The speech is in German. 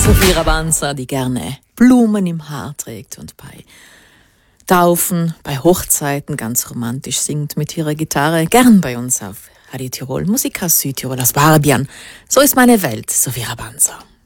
Sophie Rabanza, die gerne Blumen im Haar trägt und bei Taufen, bei Hochzeiten ganz romantisch singt mit ihrer Gitarre, gern bei uns auf Radio Tirol, Musik aus Südtirol, aus Barbian. So ist meine Welt, Sophie Rabanza.